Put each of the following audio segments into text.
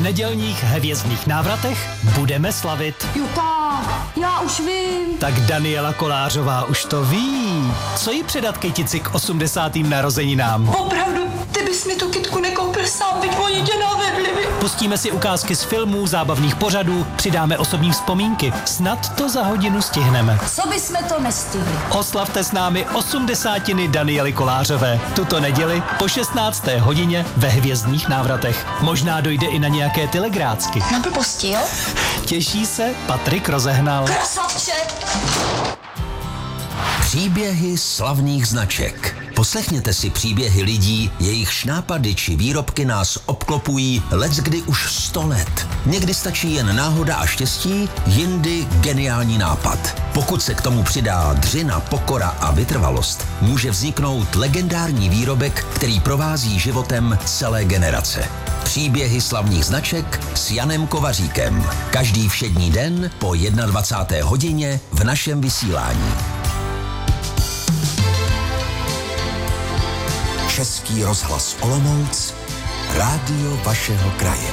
nedělních hvězdných návratech budeme slavit. Juta, já už vím. Tak Daniela Kolářová už to ví. Co jí předat kytici k 80. narozeninám? Opravdu, ty bys mi tu kytku nekoupil sám, byť oni tě navedli. Pustíme si ukázky z filmů, zábavných pořadů, přidáme osobní vzpomínky. Snad to za hodinu stihneme. Co bysme to nestihli? Oslavte s námi 80. Daniely Kolářové. Tuto neděli po 16. hodině ve hvězdných návratech. Možná dojde i na nějaké telegrácky. Na blbosti, jo? Těší se Patrik Rozehnal. Krasavče! Příběhy slavných značek. Poslechněte si příběhy lidí, jejichž nápady či výrobky nás obklopují leckdy už 100 let. Někdy stačí jen náhoda a štěstí, jindy geniální nápad. Pokud se k tomu přidá dřina, pokora a vytrvalost, může vzniknout legendární výrobek, který provází životem celé generace. Příběhy slavných značek s Janem Kovaříkem. Každý všední den po 21. hodině v našem vysílání. Český rozhlas Olomouc, rádio vašeho kraje.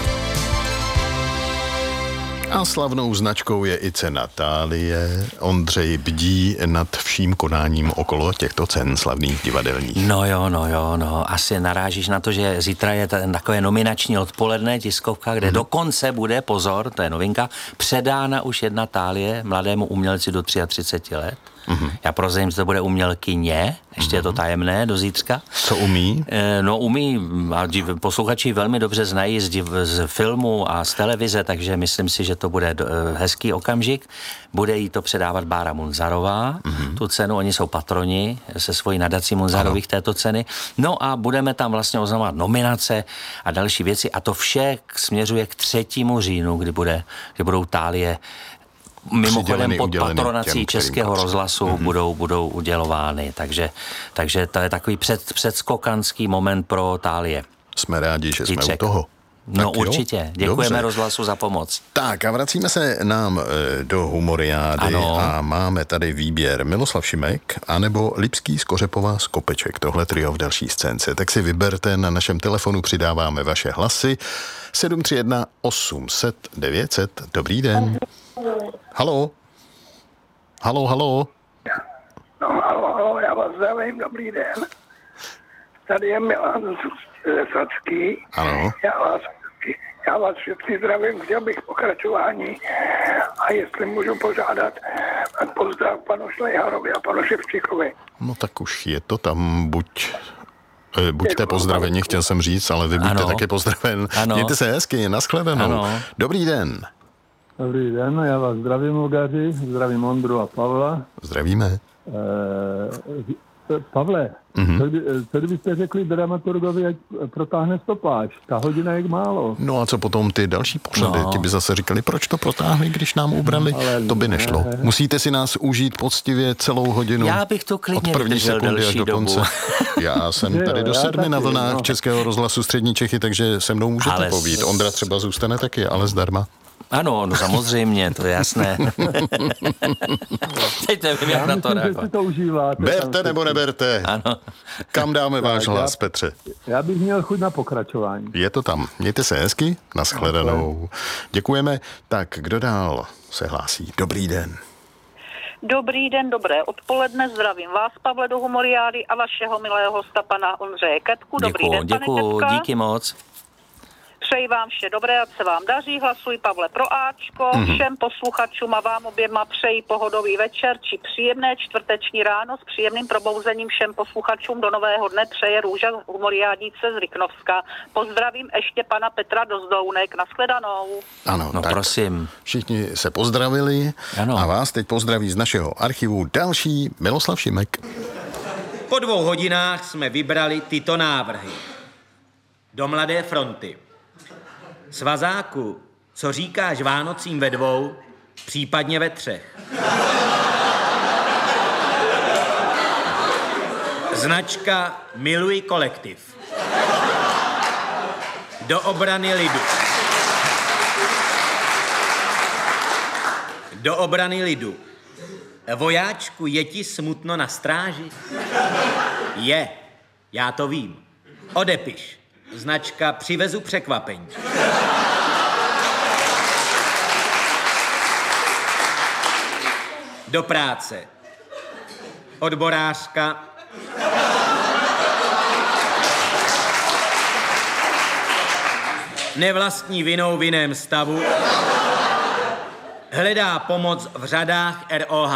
A slavnou značkou je i cena Thálie. Ondřej bdí nad vším konáním okolo těchto cen slavných divadelních. No jo. Asi narážíš na to, že zítra je takové nominační odpoledne tiskovka, kde dokonce bude, pozor, to je novinka, předána už jedna Thálie mladému umělci do 33 let. Já prozradím, že to bude umělkyně, ještě je to tajemné do zítřka. Co umí? No umí, a posluchači velmi dobře znají z filmu a z televize, takže myslím si, že to bude hezký okamžik. Bude jí to předávat Bára Munzarová, tu cenu, oni jsou patroni se svojí nadací Munzarových této ceny. No a budeme tam vlastně oznamovat nominace a další věci a to vše směřuje k 3. říjnu, kdy budou Thálie mimochodem pod patronací Českého rozhlasu budou udělovány, takže to je takový předskokanský moment pro Thálie. Jsme rádi, že jsme u toho. No tak určitě, děkujeme dobře. Rozhlasu za pomoc. Tak a vracíme se nám do Humoriády a máme tady výběr Miloslav Šimek anebo Lipský, Skořepová, Skopeček, tohle trio v další scénce. Tak si vyberte, na našem telefonu přidáváme vaše hlasy 731 800 900. Dobrý den. Halo. No, halo, já vás zdravím, dobrý den. Tady je Milan ze Sacky. Ano. Já vás všichni zdravím, chtěl bych pokračování a jestli můžu požádat pozdrav panu Šlejharovi a panu Ševčíkovi. No tak už je to tam, buďte pozdraveni, chtěl jsem říct, ale vy buďte taky pozdraven. Mějte se hezky, nashledanou. Dobrý den. Dobrý den, já vás zdravím, Olgaři, zdravím Ondru a Pavla. Zdravíme. Pavle, co kdybyste řekli dramaturgovi, ať protáhne stopáž? Ta hodina je málo. No a co potom ty další pořady? Ti by zase říkali, proč to protáhli, když nám ubrali? To by nešlo. Musíte si nás užít poctivě celou hodinu. Já bych to klidně od první sekundy až do konce. Já jsem tady do 7 na vlnách Českého rozhlasu Střední Čechy, takže se mnou můžete povídat. Ondra třeba zůstane taky, ale zdarma. Ano, no samozřejmě, to je jasné. Teď nevím, jak na to reagovat. Berte nebo neberte. Ano. Kam dáme váš hlas, Petře? Já bych měl chuť na pokračování. Je to tam. Mějte se hezky, nashledanou. Děkujeme. Tak, kdo dál se hlásí? Dobrý den. Dobrý den, dobré odpoledne, zdravím vás, Pavle, do Humoriády a vašeho milého hosta, pana Ondřeje Ketku. Dobrý den, pane Ketka. Díky moc. Přeji vám vše dobré, ať se vám daří, hlasuj Pavle pro Ačko, všem posluchačům a vám oběma přeji pohodový večer či příjemné čtvrteční ráno s příjemným probouzením všem posluchačům do nového dne přeje Růža Humoriádnice z Ryknovska. Pozdravím ještě pana Petra Dozdounek, nashledanou. Ano, no tak prosím. Všichni se pozdravili a vás teď pozdraví z našeho archivu další Miloslav Šimek. Po 2 hodinách jsme vybrali tyto návrhy. Do Mladé fronty. Svazáku, co říkáš Vánocím ve 2, případně ve 3? Značka Miluj kolektiv. Do obrany lidu. Do obrany lidu. Vojáčku, je ti smutno na stráži? Je, já to vím. Odepiš. Značka Přivezu překvapení. do práce. Odborářka nevlastní vinou v jiném stavu hledá pomoc v řadách ROH.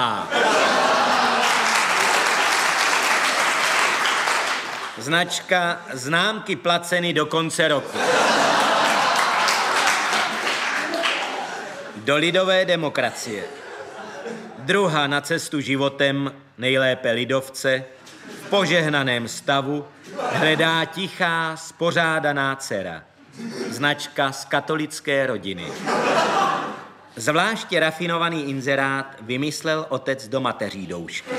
Značka známky placeny do konce roku. Do lidové demokracie. Druha na cestu životem, nejlépe lidovce, v požehnaném stavu hledá tichá, spořádaná dcera. Značka z katolické rodiny. Zvláště rafinovaný inzerát vymyslel otec do mateří doušky.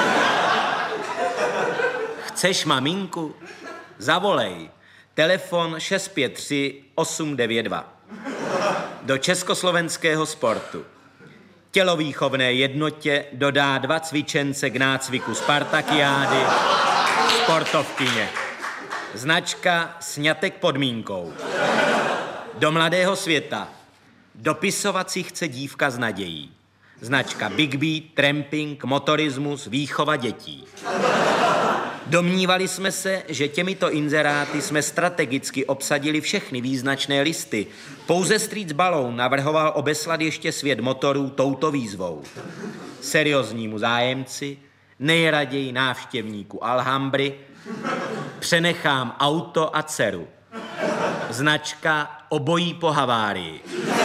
Chceš maminku? Zavolej. Telefon 653 892. Do Československého sportu. Tělovýchovné jednotě dodá 2 cvičence k nácviku Spartakiády, sportovkyně. Značka sňatek podmínkou. Do Mladého světa. Dopisovat si chce dívka s nadějí. Značka Big Beat, tramping, motorismus, výchova dětí. Domnívali jsme se, že těmito inzeráty jsme strategicky obsadili všechny význačné listy. Pouze Streets Balloon navrhoval obeslat ještě svět motorů touto výzvou. Serióznímu zájemci, nejraději návštěvníku Alhambry, přenechám auto a dceru. Značka obojí po havárii.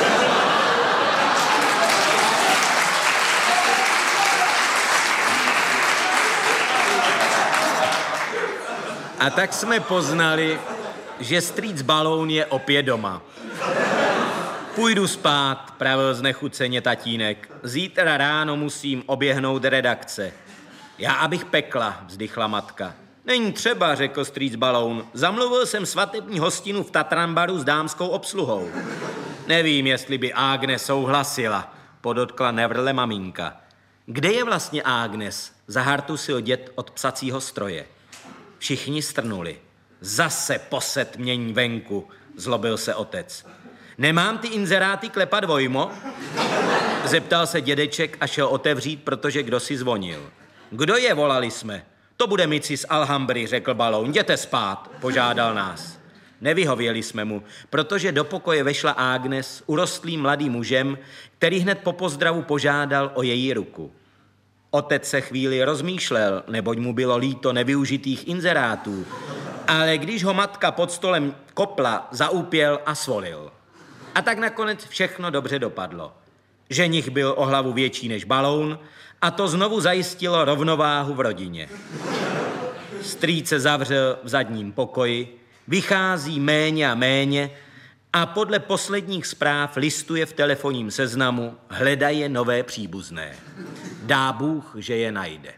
A tak jsme poznali, že Streets Balloon je opět doma. Půjdu spát, pravil znechuceně tatínek. Zítra ráno musím oběhnout redakce. Já abych pekla, vzdychla matka. Není třeba, řekl Streets Balloon. Zamluvil jsem svatební hostinu v Tatranbaru s dámskou obsluhou. Nevím, jestli by Agnes souhlasila, podotkla nevrle maminka. Kde je vlastně Agnes? Zahartusil děd od psacího stroje. Všichni strnuli. Zase poset mění venku, zlobil se otec. Nemám ty inzeráty klepat vojmo? Zeptal se dědeček a šel otevřít, protože kdo si zvonil. Kdo je, volali jsme. To bude Mici z Alhambry, řekl Balloon. Jděte spát, požádal nás. Nevyhověli jsme mu, protože do pokoje vešla Agnes urostlým mladým mužem, který hned po pozdravu požádal o její ruku. Otec se chvíli rozmýšlel, neboť mu bylo líto nevyužitých inzerátů, ale když ho matka pod stolem kopla, zaúpěl a svolil. A tak nakonec všechno dobře dopadlo. Ženich byl o hlavu větší než Balloon a to znovu zajistilo rovnováhu v rodině. Strýc se zavřel v zadním pokoji, vychází méně a méně a podle posledních zpráv listuje v telefonním seznamu, hledaje nové příbuzné. Dá Bůh, že je najde.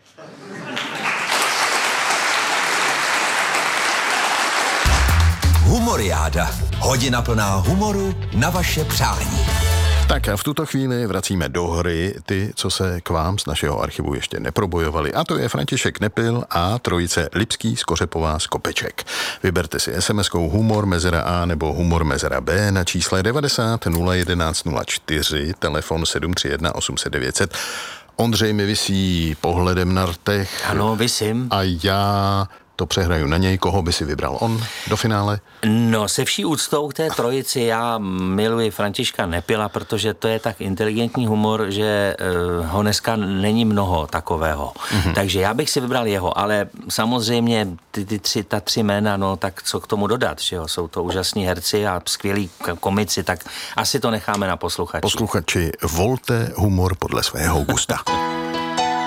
Humoriáda. Hodina plná humoru na vaše přání. Tak a v tuto chvíli vracíme do hry ty, co se k vám z našeho archivu ještě neprobojovali. A to je František Nepil a trojice Lipský, Skořepová, Skopeček. Vyberte si SMS-kou humor mezera A nebo humor mezera B na čísle 90 011 04, telefon 731 800 900. Ondřej mi visí pohledem na rtech. Ano, visím. A já to přehraju na něj. Koho by si vybral on do finále? No, se vší úctou k té trojici já miluji Františka Nepila, protože to je tak inteligentní humor, že ho dneska není mnoho takového. Takže já bych si vybral jeho, ale samozřejmě ta tři jména, no tak co k tomu dodat, že jo? Jsou to úžasní herci a skvělí komici, tak asi to necháme na posluchači. Posluchači, volte humor podle svého gusta.